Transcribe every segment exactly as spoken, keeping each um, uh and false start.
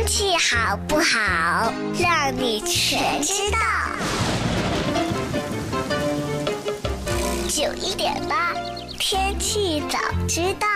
气好不好，让你全知道。九一点八，天气早知道。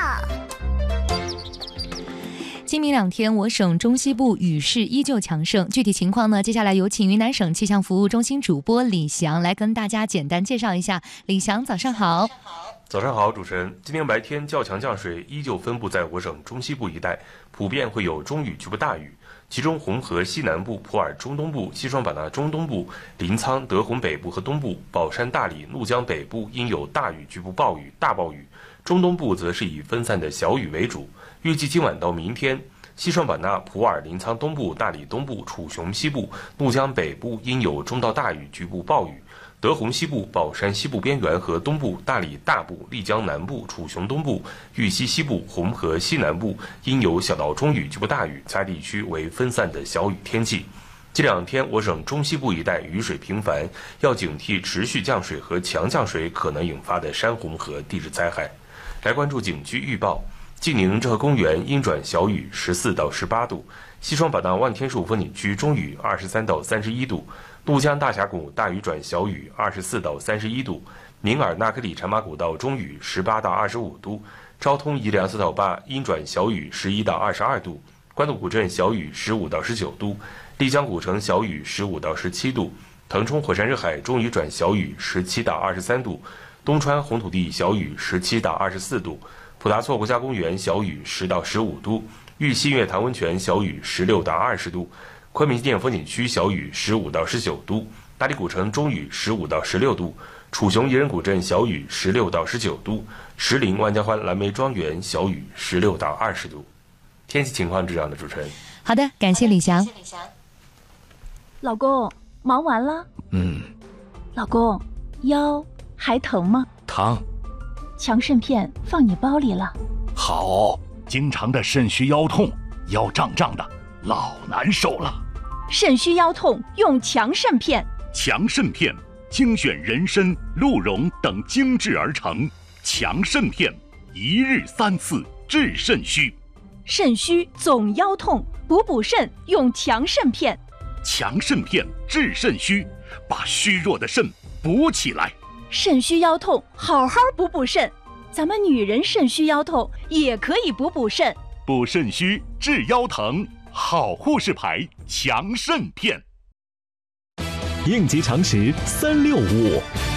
今明两天，我省中西部雨势依旧强盛。具体情况呢？接下来有请云南省气象服务中心主播李翔来跟大家简单介绍一下。李翔，早上好。 早上好，主持人。今天白天较强降水依旧分布在我省中西部一带，普遍会有中雨局部大雨。其中红河西南部、普洱中东部、西双版纳中东部、临沧、德宏北部和东部、宝山、大理、怒江北部应有大雨局部暴雨、大暴雨。中东部则是以分散的小雨为主。预计今晚到明天，西双版纳、普洱、临沧东部、大理东部、楚雄西部、怒江北部应有中到大雨局部暴雨。德宏西部、宝山西部边缘和东部、大理大部、丽江南部、楚雄东部、玉溪西部、红河西南部应有小到中雨局部大雨，其他地区为分散的小雨天气。这两天我省中西部一带雨水频繁，要警惕持续降水和强降水可能引发的山洪和地质灾害。来关注景区预报。晋宁浙河公园阴转小雨十四到十八度，西双版纳万天树风景区中雨二十三到三十一度，怒江大峡谷大雨转小雨二十四到三十一度，宁尔纳克里茶马古道中雨十八到二十五度，昭通宜良四岛坝阴转小雨十一到二十二度，官渡古镇小雨十五到十九度，丽江古城小雨十五到十七度，腾冲火山热海中雨转小雨十七到二十三度，东川红土地小雨十七到二十四度，普达措国家公园小雨十到十五度，玉溪月潭温泉小雨十六到二十度，昆明电风景区小雨十五到十九度，大理古城中雨十五到十六度，楚雄宜人古镇小雨十六到十九度，石林万家欢蓝莓庄园小雨十六到二十度。天气情况是这样的，主持人。 好的，感谢李翔。 老公，忙完了？ 嗯。 老公，腰还疼吗？ 疼。 强肾片放你包里了。 好，经常的肾虚腰痛，腰胀胀的，老难受了。 肾虚腰痛用强肾片。 强肾片精选人参、鹿茸等精制而成，强肾片一日三次治肾虚。 肾虚总腰痛，补补肾用强肾片。 强肾片治肾虚，把虚弱的肾补起来。 肾虚腰痛，好好补补肾。咱们女人肾虚腰痛也可以补补肾。 补肾虚治腰疼，好护士牌强肾片。 应急常识三六五。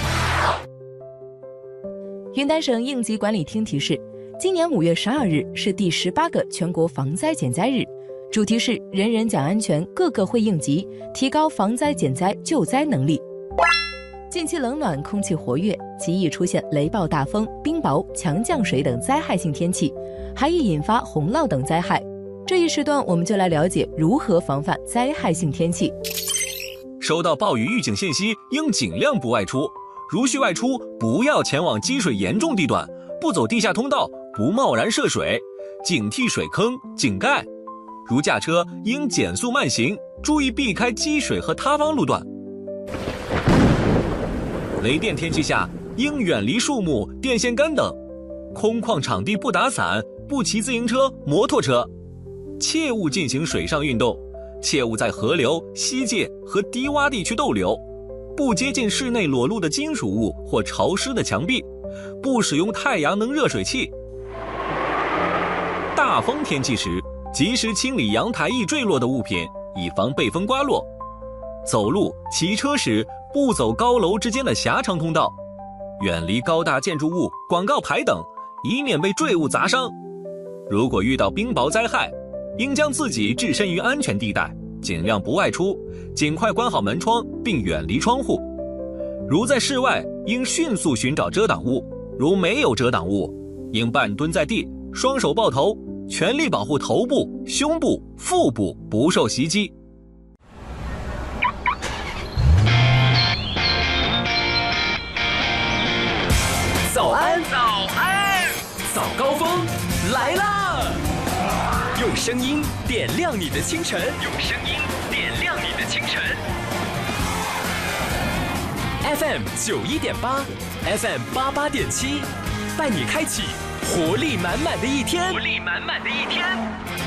云南省应急管理厅提示，今年五月十二日是第十八个全国防灾减灾日，主题是人人讲安全，个个会应急，提高防灾减灾救灾能力。近期冷暖，空气活跃，极易出现雷暴大风、冰雹、强降水等灾害性天气，还易引发洪涝等灾害。这一时段我们就来了解如何防范灾害性天气。 收到暴雨预警信息，应尽量不外出。如需外出，不要前往积水严重地段，不走地下通道，不贸然涉水，警惕水坑、井盖。如驾车，应减速慢行，注意避开积水和塌方路段。雷电天气下，应远离树木、电线杆等。空旷场地不打伞，不骑自行车、摩托车。切勿进行水上运动，切勿在河流、溪涧和低洼地区逗留。不接近室内裸露的金属物或潮湿的墙壁。不使用太阳能热水器。大风天气时，及时清理阳台易坠落的物品，以防被风刮落。走路、骑车时，不走高楼之间的狭长通道，远离高大建筑物、广告牌等，以免被坠物砸伤。如果遇到冰雹灾害，应将自己置身于安全地带，尽量不外出，尽快关好门窗并远离窗户。如在室外，应迅速寻找遮挡物，如没有遮挡物，应半蹲在地，双手抱头，全力保护头部、胸部、腹部不受袭击。 早安，早安，早高峰来啦！用声音点亮你的清晨，用声音点亮你的清晨。F M 九一点八 ，F M 八八点七，带你开启活力满满的一天，活力满满的一天。